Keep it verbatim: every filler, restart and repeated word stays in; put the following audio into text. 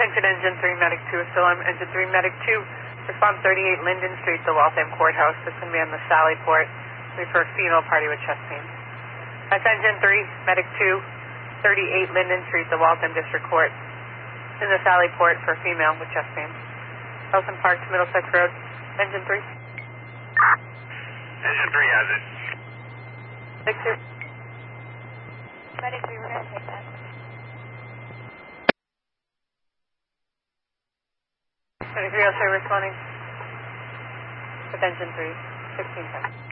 Attention Engine three, Medic two is still on. Engine three, Medic two, respond thirty-eight Linden Street, the Waltham Courthouse. This is going to be on the Sally Port. For a funeral party with chest pain. Attention three, Medic two, thirty-eight Linden Street, the Waltham District Court. In the Sally Port for a female with chest pain. Wilson Park to Middlesex Road. Engine three. Engine three has it. Medic two. Medic three, we're going to take that. Medic three also responding. With Engine three, sixteen ten.